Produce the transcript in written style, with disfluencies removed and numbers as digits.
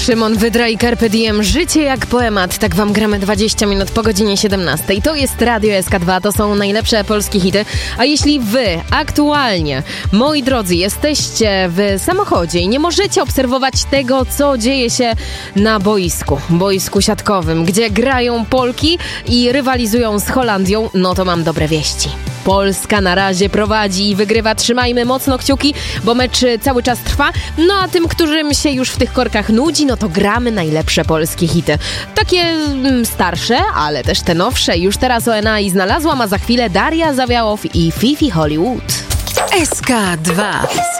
Szymon Wydra i Carpe Diem. Życie jak poemat. Tak wam gramy 20 minut po godzinie 17. To jest Radio SK2, to są najlepsze polskie hity. A jeśli wy aktualnie, moi drodzy, jesteście w samochodzie i nie możecie obserwować tego, co dzieje się na boisku siatkowym, gdzie grają Polki i rywalizują z Holandią, no to mam dobre wieści. Polska na razie prowadzi i wygrywa. Trzymajmy mocno kciuki, bo mecz cały czas trwa. No a tym, którym się już w tych korkach nudzi, no to gramy najlepsze polskie hity. Takie starsze, ale też te nowsze. Już teraz ONA i znalazłam, a za chwilę Daria Zawiałow i Fifi Hollywood. SK2